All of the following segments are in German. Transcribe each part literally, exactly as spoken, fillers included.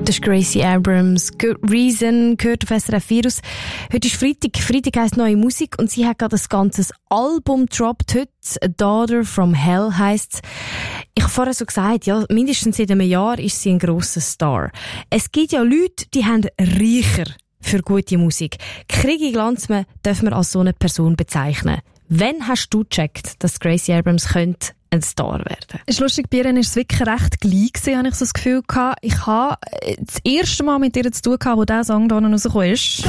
Das ist Gracie Abrams. Good Reason gehört auf S R F Virus. Heute ist Freitag. Freitag heisst neue Musik und sie hat gerade ein ganzes Album gedroppt heute. A Daughter from Hell heisst. Ich habe vorher so gesagt, ja, mindestens seit einem Jahr ist sie ein grosser Star. Es gibt ja Leute, die haben reicher für gute Musik. Krigi Glanzmann darf man als so eine Person bezeichnen. Wann hast du gecheckt, dass Gracie Abrams könnte ein Star werden? Es ist lustig, bei ihr war es wirklich recht gleich gewesen, habe ich so das Gefühl gehabt. Ich habe das erste Mal mit ihr zu tun gehabt, wo dieser Song da noch rausgekommen ist.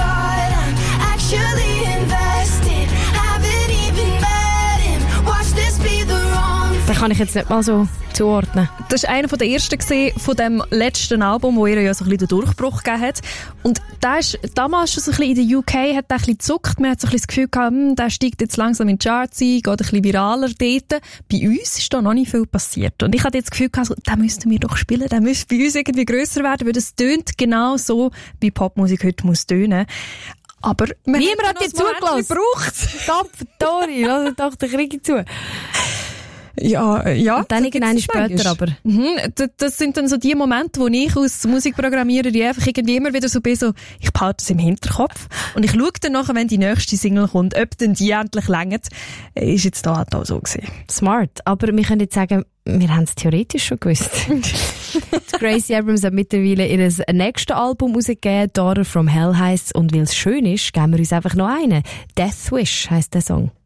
Den kann ich jetzt nicht mal so zuordnen. Das war einer der ersten von dem letzten Album, wo ihr ja so ein bisschen den Durchbruch gegeben hat. Und der ist damals schon so ein bisschen in der U K, hat der ein bisschen gezuckt. Man hat so ein bisschen das Gefühl gehabt, hm, der steigt jetzt langsam in die Charts ein, geht ein bisschen viraler dort. Bei uns ist da noch nicht viel passiert. Und ich hatte jetzt das Gefühl gehabt, so, den müssten wir doch spielen, der müsste bei uns irgendwie grösser werden, weil das tönt genau so, wie Popmusik heute muss tönen. Aber niemand hat dir zugelassen. Stopp, Tori, lass doch den Krieg zu. Ja, ja. Und dann irgendwann später aber. Mhm, das, das sind dann so die Momente, wo ich als Musikprogrammiererin einfach irgendwie immer wieder so bin, so, ich behalte es im Hinterkopf und ich schaue dann nachher, wenn die nächste Single kommt, ob denn die endlich reicht. Ist jetzt da halt auch so gewesen. Smart. Aber wir können jetzt sagen, wir haben es theoretisch schon gewusst. Gracie Abrams hat mittlerweile ihr nächstes Album rausgegeben, Daughter from Hell heisst, und weil es schön ist, geben wir uns einfach noch einen. Death Wish heisst der Song.